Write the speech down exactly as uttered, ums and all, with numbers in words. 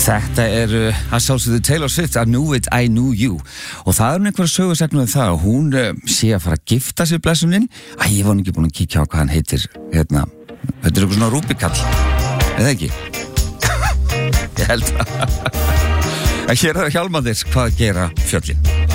Þetta er uh, að sjálfsögðu Taylor Swift, I knew it, I knew you. Og það er einhverja sögursagnar um það að hún uh, sé að fara að gifta sér blessunin. Æ, ég var ekki búin að kíkja á hvað hann heitir. Hérna, þetta er eitthvað svona rúbikall. Eða ekki? Ég held að. Hér er Hjálmarnir, hvað gera fjöllin?